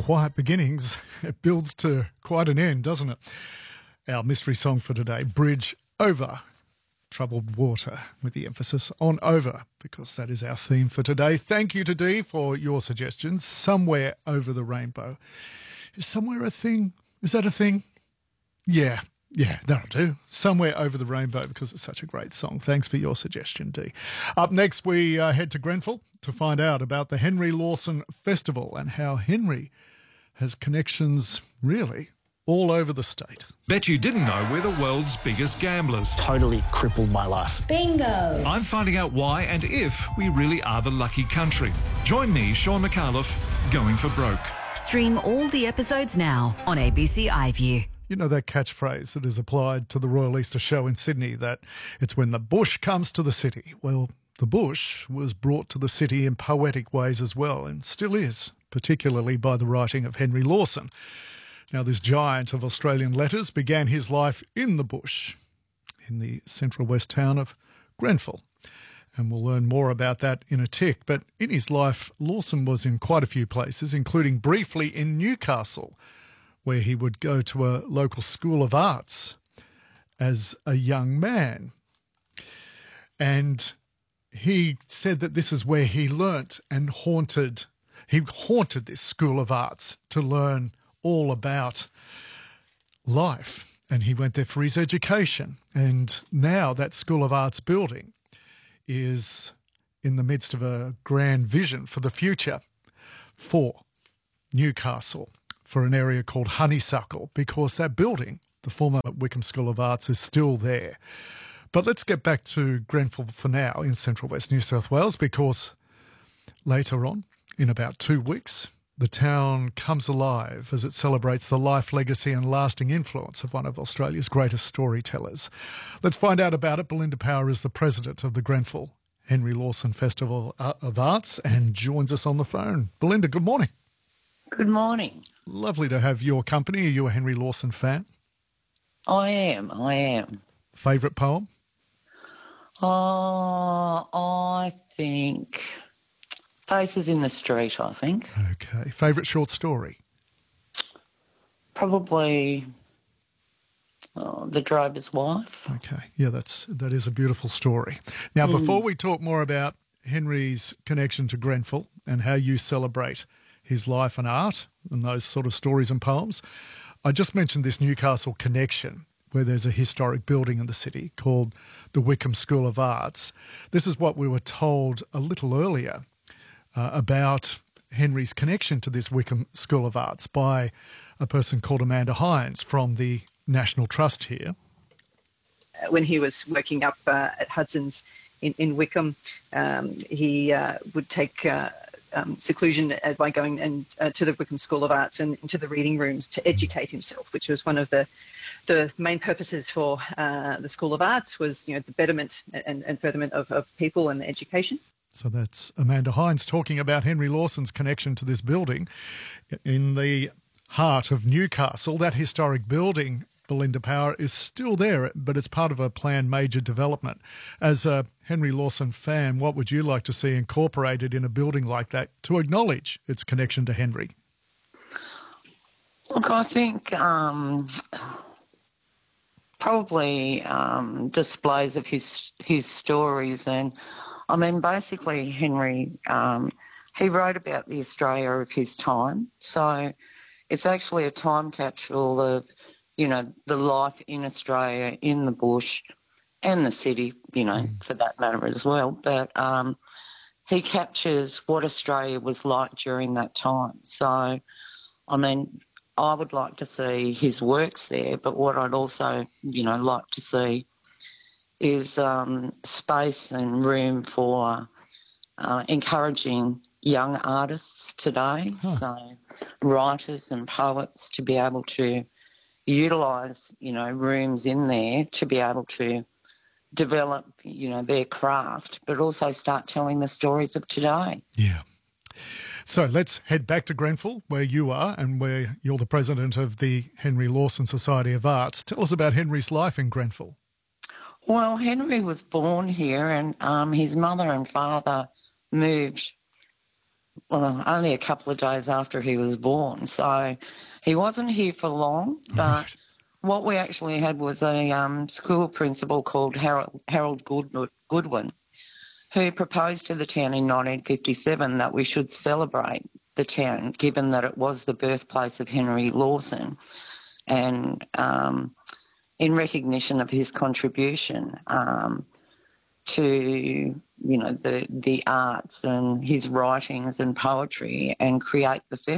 quiet beginnings, it builds to quite an end, doesn't it? Our mystery song for today, Bridge Over Troubled Water, with the emphasis on over, because that is our theme for today. Thank you to Dee for your suggestions. Somewhere Over the Rainbow. Is somewhere a thing? Is that a thing? Yeah, that'll do. Somewhere Over the Rainbow, because it's such a great song. Thanks for your suggestion, Dee. Up next, we head to Grenfell to find out about the Henry Lawson Festival and how Henry has connections, really, all over the state. Bet you didn't know we're the world's biggest gamblers. Totally crippled my life. Bingo! I'm finding out why and if we really are the lucky country. Join me, Sean McAuliffe, going for broke. Stream all the episodes now on ABC iView. You know that catchphrase that is applied to the Royal Easter Show in Sydney, that it's when the bush comes to the city. Well, the bush was brought to the city in poetic ways as well, and still is, particularly by the writing of Henry Lawson. Now, this giant of Australian letters began his life in the bush, in the central west town of Grenfell. And we'll learn more about that in a tick. But in his life, Lawson was in quite a few places, including briefly in Newcastle, where he would go to a local school of arts as a young man. And he said that this is where he learnt and haunted. He haunted this school of arts to learn all about life. And he went there for his education. And now that School of Arts building is in the midst of a grand vision for the future for Newcastle, for an area called Honeysuckle, because that building, the former Wickham School of Arts, is still there. But let's get back to Grenfell for now in central west New South Wales, because later on, in about 2 weeks, the town comes alive as it celebrates the life, legacy and lasting influence of one of Australia's greatest storytellers. Let's find out about it. Belinda Power is the president of the Grenfell Henry Lawson Festival of Arts and joins us on the phone. Belinda, good morning. Good morning. Lovely to have your company. Are you a Henry Lawson fan? I am. Favourite poem? I think Faces in the Street, I think. Okay. Favourite short story? Probably The Drover's Wife. Okay. Yeah, that is a beautiful story. Now, before we talk more about Henry's connection to Grenfell and how you celebrate his life and art and those sort of stories and poems, I just mentioned this Newcastle connection, where there's a historic building in the city called the Wickham School of Arts. This is what we were told a little earlier about Henry's connection to this Wickham School of Arts by a person called Amanda Hines from the National Trust here. When he was working up at Hudson's in Wickham, he would take seclusion by going and to the Wickham School of Arts and into the reading rooms to educate himself, which was one of the main purposes for the School of Arts, was the betterment and furtherment of people and education. So that's Amanda Hines talking about Henry Lawson's connection to this building in the heart of Newcastle. That historic building, Belinda Power, is still there, but it's part of a planned major development. As a Henry Lawson fan, what would you like to see incorporated in a building like that to acknowledge its connection to Henry? Look, I think probably displays of his stories. And I mean, basically, Henry, he wrote about the Australia of his time. So it's actually a time capsule of, the life in Australia, in the bush and the city, for that matter as well. But he captures what Australia was like during that time. So, I mean, I would like to see his works there, but what I'd also, like to see is space and room for encouraging young artists today, so writers and poets, to be able to utilise, rooms in there to be able to develop, their craft, but also start telling the stories of today. Yeah. So let's head back to Grenfell, where you are and where you're the president of the Henry Lawson Society of Arts. Tell us about Henry's life in Grenfell. Well, Henry was born here, and his mother and father moved only a couple of days after he was born. So he wasn't here for long, but Right. what we actually had was a school principal called Harold Goodwin, who proposed to the town in 1957 that we should celebrate the town, given that it was the birthplace of Henry Lawson, and in recognition of his contribution to, the arts and his writings and poetry, and create the festival.